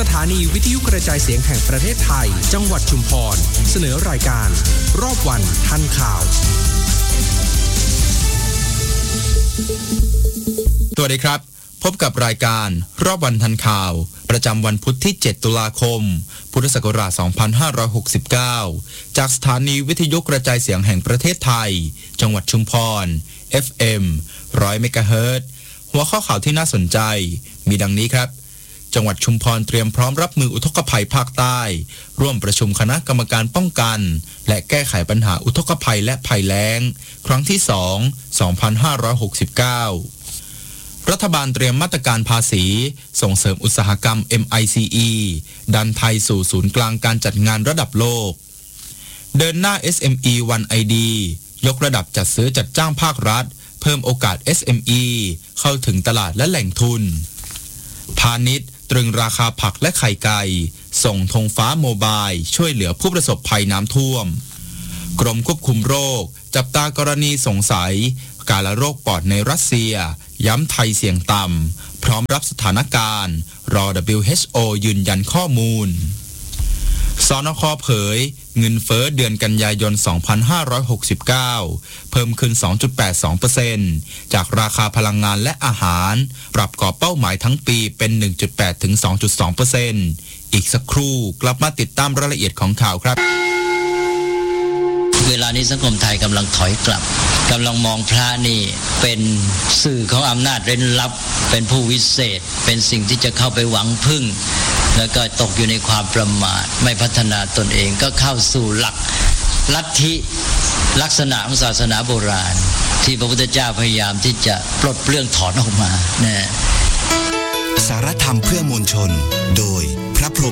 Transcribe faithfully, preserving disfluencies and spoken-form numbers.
ถานีวิทยุกระจายเสียงแห่งประเทศไทยจังหวัดชุมพรเสนอรายการรอบวันทันข่าวสวัสดีครับพบกับรายการรอบวันทันข่าวประจำวันพุธที่เจ็ดตุลาคมพุทธศักราชสองพันห้าร้อยหกสิบเก้าจากสถานีวิทยุกระจายเสียงแห่งประเทศไทยจังหวัดชุมพร เอฟ เอ็ม หนึ่งร้อย เมกะเฮิรตซ์หัวข้อข่าวที่น่าสนใจมีดังนี้ครับจังหวัดชุมพรเตรียมพร้อมรับมืออุทกภัยภาคใต้ร่วมประชุมคณะกรรมการป้องกันและแก้ไขปัญหาอุทกภัยและภัยแล้งครั้งที่สอง สองพันห้าร้อยหกสิบเก้ารัฐบาลเตรียมมาตรการภาษีส่งเสริมอุตสาหกรรม เอ็ม ไอ ซี อี ดันไทยสู่ศูนย์กลางการจัดงานระดับโลกเดินหน้า เอส เอ็ม อี วัน ไอ ดี ยกระดับจัดซื้อจัดจ้างภาครัฐเพิ่มโอกาส เอส เอ็ม อี เข้าถึงตลาดและแหล่งทุนพาณิชย์ตรึงราคาผักและไข่ไก่ส่งธงฟ้าโมบายช่วยเหลือผู้ประสบภัยน้ำท่วมกรมควบคุมโรคจับตากรณีสงสัยการระโรคปอดในรัสเซียย้ำไทยเสี่ยงต่ำพร้อมรับสถานการณ์รอ ดับเบิลยู เอช โอ ยืนยันข้อมูลสนค.เผยเงินเฟ้อเดือนกันยายน สองพันห้าร้อยหกสิบเก้า เพิ่มขึ้น สองจุดแปดสองเปอร์เซ็นต์ จากราคาพลังงานและอาหารปรับกรอบเป้าหมายทั้งปีเป็น หนึ่งจุดแปด ถึง สองจุดสองเปอร์เซ็นต์ อีกสักครู่กลับมาติดตามรายละเอียดของข่าวครับเวลานี้สังคมไทยกำลังถอยกลับกำลังมองพระนี่เป็นสื่อของอำนาจเร้นลับเป็นผู้วิเศษเป็นสิ่งที่จะเข้าไปหวังพึ่งแล้วก็ตกอยู่ในความประมาทไม่พัฒนาตนเองก็เข้าสู่หลักลัทธิลักษณะของศาสนาโบราณที่พระพุทธเจ้าพยายามที่จะปลดเปลื้องถอนออกมานะสารธรรมเพื่อมวลชนโดยพระพรหม